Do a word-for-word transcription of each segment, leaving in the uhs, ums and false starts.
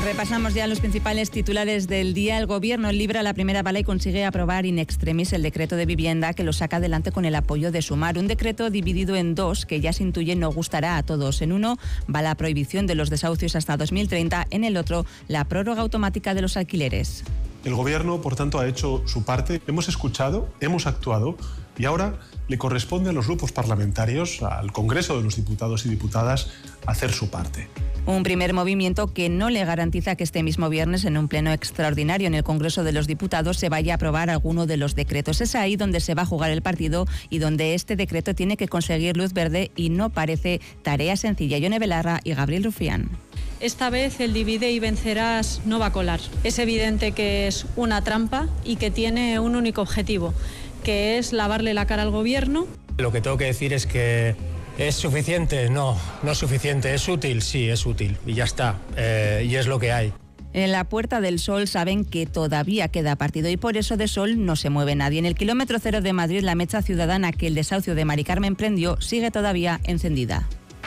Repasamos ya los principales titulares del día. El Gobierno libra la primera bala y consigue aprobar in extremis el decreto de vivienda, que lo saca adelante con el apoyo de Sumar. Un decreto dividido en dos que ya se intuye no gustará a todos. En uno va la prohibición de los desahucios hasta dos mil treinta, en el otro la prórroga automática de los alquileres. El Gobierno, por tanto, ha hecho su parte. Hemos escuchado, hemos actuado y ahora le corresponde a los grupos parlamentarios, al Congreso de los Diputados y Diputadas, hacer su parte. Un primer movimiento que no le garantiza que este mismo viernes, en un pleno extraordinario en el Congreso de los Diputados, se vaya a aprobar alguno de los decretos. Es ahí donde se va a jugar el partido y donde este decreto tiene que conseguir luz verde, y no parece tarea sencilla. Yone Belarra y Gabriel Rufián. Esta vez el divide y vencerás no va a colar. Es evidente que es una trampa y que tiene un único objetivo, que es lavarle la cara al Gobierno. Lo que tengo que decir es que ¿es suficiente? No, no es suficiente. ¿Es útil? Sí, es útil. Y ya está. Eh, y es lo que hay. En la Puerta del Sol saben que todavía queda partido y por eso de Sol no se mueve nadie. En el kilómetro cero de Madrid, la mecha ciudadana que el desahucio de Mari Carmen prendió sigue todavía encendida.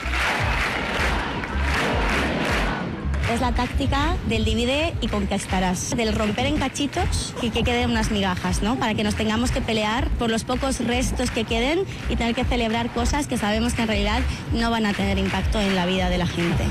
Es la táctica del divide y conquistarás, del romper en cachitos y que queden unas migajas, ¿no? Para que nos tengamos que pelear por los pocos restos que queden y tener que celebrar cosas que sabemos que en realidad no van a tener impacto en la vida de la gente.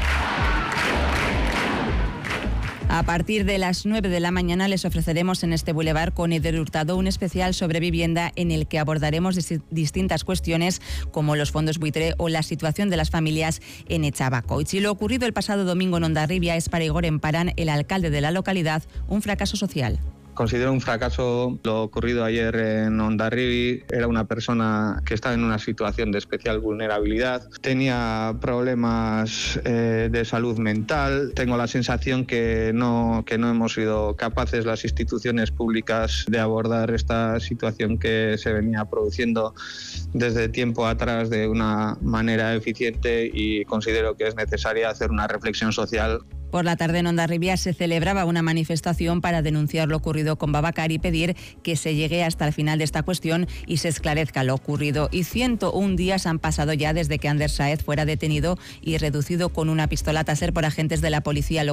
A partir de las nueve de la mañana les ofreceremos en este Boulevard con Eder Hurtado un especial sobre vivienda en el que abordaremos distintas cuestiones como los fondos buitre o la situación de las familias en Echabacoitz. Y lo ocurrido el pasado domingo en Hondarribia es para Igor Emparán, el alcalde de la localidad, un fracaso social. Considero un fracaso lo ocurrido ayer en Hondarribia. Era una persona que estaba en una situación de especial vulnerabilidad, tenía problemas eh, de salud mental. Tengo la sensación que no, que no hemos sido capaces las instituciones públicas de abordar esta situación que se venía produciendo desde tiempo atrás de una manera eficiente, y considero que es necesaria hacer una reflexión social. Por la tarde en Hondarribia se celebraba una manifestación para denunciar lo ocurrido con Babacar y pedir que se llegue hasta el final de esta cuestión y se esclarezca lo ocurrido. Y ciento un días han pasado ya desde que Ander Sáez fuera detenido y reducido con una pistola Taser por agentes de la policía local.